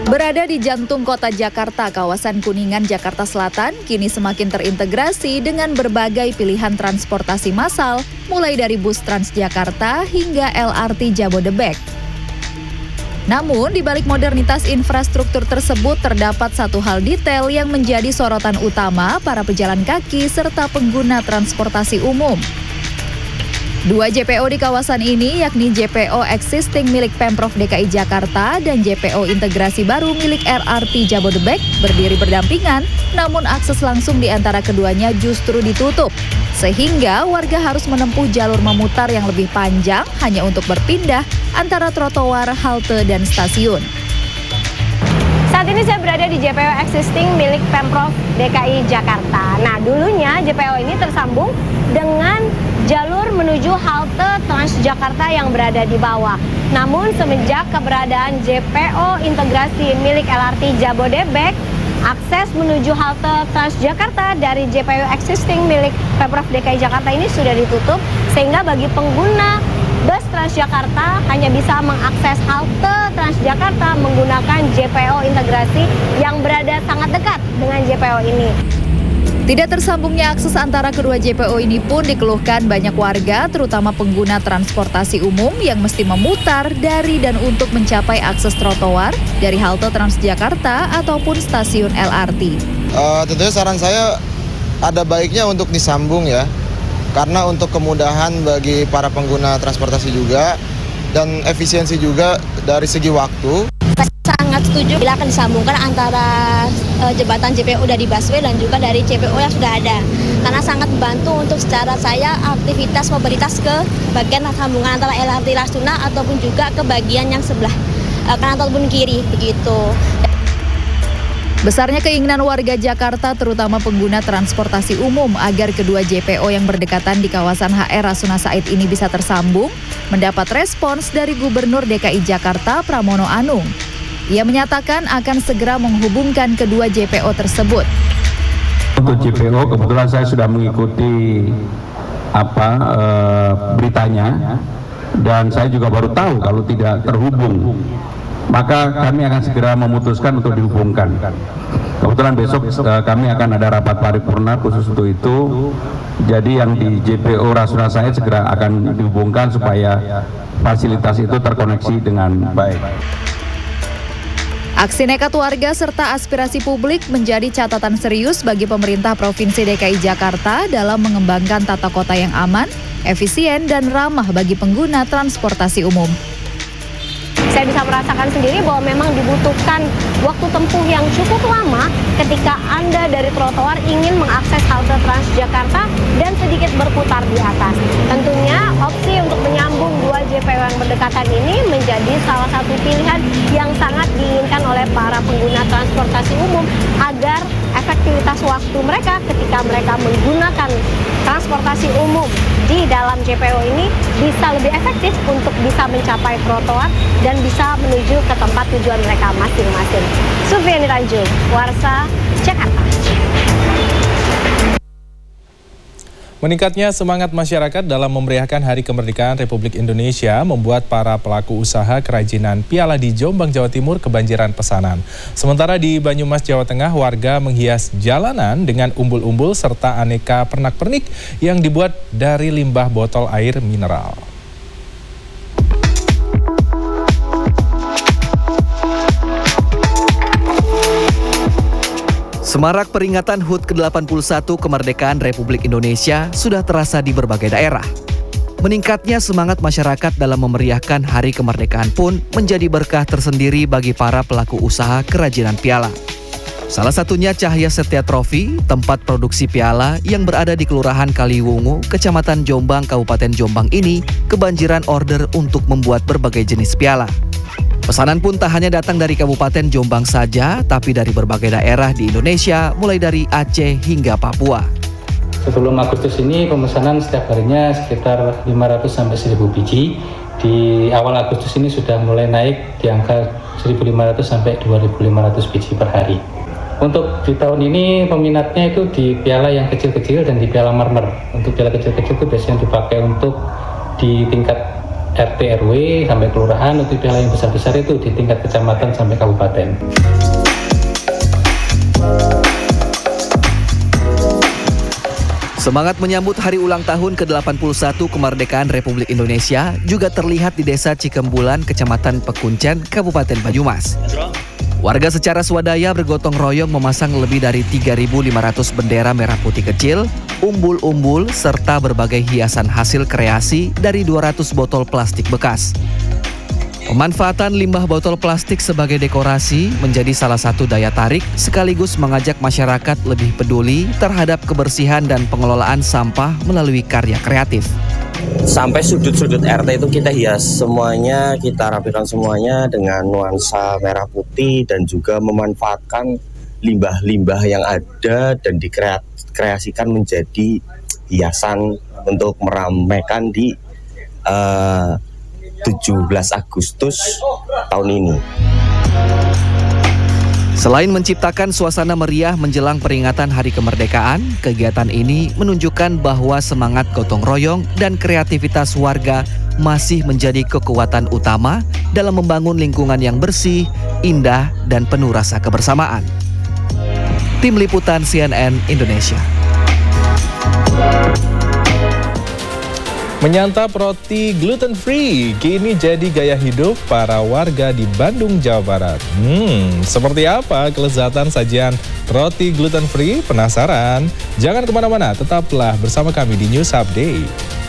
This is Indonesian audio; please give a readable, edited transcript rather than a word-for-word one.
Berada di jantung kota Jakarta, kawasan Kuningan, Jakarta Selatan, kini semakin terintegrasi dengan berbagai pilihan transportasi massal, mulai dari bus Transjakarta hingga LRT Jabodebek. Namun, di balik modernitas infrastruktur tersebut terdapat satu hal detail yang menjadi sorotan utama para pejalan kaki serta pengguna transportasi umum. Dua JPO di kawasan ini, yakni JPO existing milik Pemprov DKI Jakarta dan JPO integrasi baru milik LRT Jabodebek, berdiri berdampingan, namun akses langsung di antara keduanya justru ditutup. Sehingga warga harus menempuh jalur memutar yang lebih panjang hanya untuk berpindah antara trotoar, halte, dan stasiun. Saat ini saya berada di JPO existing milik Pemprov DKI Jakarta. Nah, dulunya JPO ini tersambung dengan jalur menuju halte Transjakarta yang berada di bawah. Namun semenjak keberadaan JPO integrasi milik LRT Jabodebek, akses menuju halte Transjakarta dari JPO existing milik Pemprov DKI Jakarta ini sudah ditutup, sehingga bagi pengguna bus Transjakarta hanya bisa mengakses halte Transjakarta menggunakan JPO integrasi yang berada sangat dekat dengan JPO ini. Tidak tersambungnya akses antara kedua JPO ini pun dikeluhkan banyak warga, terutama pengguna transportasi umum yang mesti memutar dari dan untuk mencapai akses trotoar dari halte Transjakarta ataupun stasiun LRT. Tentunya saran saya ada baiknya untuk disambung ya, karena untuk kemudahan bagi para pengguna transportasi juga dan efisiensi juga dari segi waktu. Sangat setuju bila akan disambungkan antara jembatan JPO dari busway dan juga dari JPO yang sudah ada, karena sangat membantu untuk secara saya aktivitas mobilitas ke bagian sambungan antara LRT Rasuna ataupun juga ke bagian yang sebelah kanan ataupun kiri begitu. Besarnya keinginan warga Jakarta, terutama pengguna transportasi umum, agar kedua JPO yang berdekatan di kawasan HR Rasuna Said ini bisa tersambung, mendapat respons dari Gubernur DKI Jakarta Pramono Anung. Ia menyatakan akan segera menghubungkan kedua JPO tersebut. Untuk JPO, kebetulan saya sudah mengikuti beritanya, dan saya juga baru tahu kalau tidak terhubung, maka kami akan segera memutuskan untuk dihubungkan. Kebetulan besok kami akan ada rapat paripurna khusus untuk itu. Jadi yang di JPO Rasuna Said segera akan dihubungkan supaya fasilitas itu terkoneksi dengan baik. Aksi nekat warga serta aspirasi publik menjadi catatan serius bagi pemerintah Provinsi DKI Jakarta dalam mengembangkan tata kota yang aman, efisien, dan ramah bagi pengguna transportasi umum. Saya bisa merasakan sendiri bahwa memang dibutuhkan waktu tempuh yang cukup lama ketika Anda dari trotoar ingin mengakses halte Transjakarta dan sedikit berputar di atas. Tentunya opsi untuk menyambung dua JPO yang berdekatan ini menjadi salah satu pilihan yang sangat diinginkan oleh para pengguna transportasi umum agar efektivitas waktu mereka ketika mereka menggunakan transportasi umum di dalam JPO ini bisa lebih efektif untuk bisa mencapai trotoar dan bisa menuju ke tempat tujuan mereka masing-masing. Sufiani Tanjung, Warsa, Jakarta. Meningkatnya semangat masyarakat dalam memeriahkan Hari Kemerdekaan Republik Indonesia membuat para pelaku usaha kerajinan piala di Jombang, Jawa Timur kebanjiran pesanan. Sementara di Banyumas, Jawa Tengah, warga menghias jalanan dengan umbul-umbul serta aneka pernak-pernik yang dibuat dari limbah botol air mineral. Semarak peringatan HUT ke-81 Kemerdekaan Republik Indonesia sudah terasa di berbagai daerah. Meningkatnya semangat masyarakat dalam memeriahkan Hari Kemerdekaan pun menjadi berkah tersendiri bagi para pelaku usaha kerajinan piala. Salah satunya Cahya Setia Trofi, tempat produksi piala yang berada di Kelurahan Kaliwungu, Kecamatan Jombang, Kabupaten Jombang ini kebanjiran order untuk membuat berbagai jenis piala. Pesanan pun tak hanya datang dari Kabupaten Jombang saja, tapi dari berbagai daerah di Indonesia, mulai dari Aceh hingga Papua. Sebelum Agustus ini pemesanan setiap harinya sekitar 500 sampai 1000 biji. Di awal Agustus ini sudah mulai naik di angka 1.500 sampai 2.500 biji per hari. Untuk di tahun ini peminatnya itu di piala yang kecil-kecil dan di piala marmer. Untuk piala kecil-kecil itu biasanya dipakai untuk di tingkat RT RW sampai kelurahan, untuk piala yang besar-besar itu di tingkat kecamatan sampai kabupaten. Semangat menyambut hari ulang tahun ke-81 kemerdekaan Republik Indonesia juga terlihat di Desa Cikembulan, Kecamatan Pekuncen, Kabupaten Banyumas. Warga secara swadaya bergotong royong memasang lebih dari 3.500 bendera merah putih kecil, umbul-umbul, serta berbagai hiasan hasil kreasi dari 200 botol plastik bekas. Pemanfaatan limbah botol plastik sebagai dekorasi menjadi salah satu daya tarik sekaligus mengajak masyarakat lebih peduli terhadap kebersihan dan pengelolaan sampah melalui karya kreatif. Sampai sudut-sudut RT itu kita hias semuanya, kita rapikan semuanya dengan nuansa merah putih dan juga memanfaatkan limbah-limbah yang ada dan dikreasikan menjadi hiasan untuk meramaikan di 17 Agustus tahun ini. Selain menciptakan suasana meriah menjelang peringatan Hari Kemerdekaan, kegiatan ini menunjukkan bahwa semangat gotong royong dan kreativitas warga masih menjadi kekuatan utama dalam membangun lingkungan yang bersih, indah, dan penuh rasa kebersamaan. Tim Liputan CNN Indonesia. Menyantap roti gluten free kini jadi gaya hidup para warga di Bandung, Jawa Barat. Seperti apa kelezatan sajian roti gluten free? Penasaran? Jangan kemana-mana, tetaplah bersama kami di News Update.